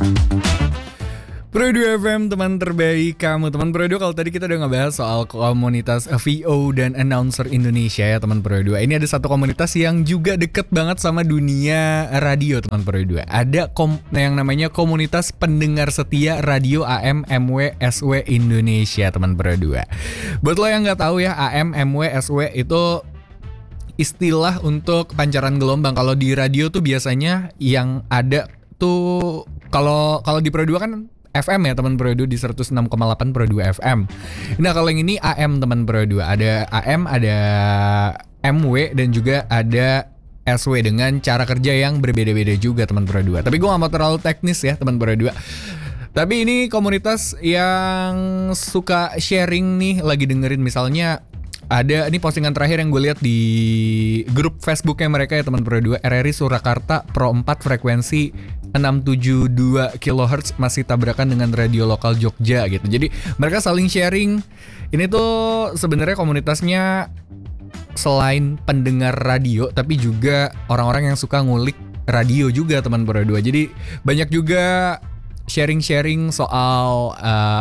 Pro 2 FM, teman terbaik kamu. Teman Pro 2, kalau tadi kita udah ngebahas soal komunitas VO dan announcer Indonesia ya teman Pro 2. Ini ada satu komunitas yang juga deket banget sama dunia radio teman Pro 2. Ada yang namanya komunitas pendengar setia radio AM MW SW Indonesia teman Pro 2. Buat lo yang gak tahu ya, AM MW SW itu istilah untuk pancaran gelombang. Kalau di radio tuh biasanya yang ada tuh, kalau di Pro 2 kan FM ya teman Pro 2 di 106,8 Pro 2 FM. Nah kalau yang ini AM teman Pro 2. Ada AM, ada MW dan juga ada SW dengan cara kerja yang berbeda-beda juga teman Pro 2. Tapi gue gak mau terlalu teknis ya teman Pro 2. Tapi ini komunitas yang suka sharing nih, lagi dengerin misalnya ada ini postingan terakhir yang gue lihat di grup Facebooknya mereka ya teman Pro 2, RRI Surakarta Pro 4 frekuensi 672 kHz masih tabrakan dengan radio lokal Jogja gitu. Jadi mereka saling sharing. Ini tuh sebenarnya komunitasnya selain pendengar radio tapi juga orang-orang yang suka ngulik radio juga teman Pro 2. Jadi banyak juga sharing-sharing soal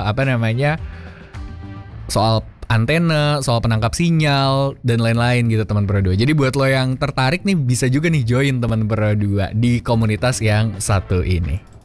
soal antena, soal penangkap sinyal dan lain-lain gitu teman Pro 2. Jadi buat lo yang tertarik nih bisa juga nih join teman Pro 2 di komunitas yang satu ini.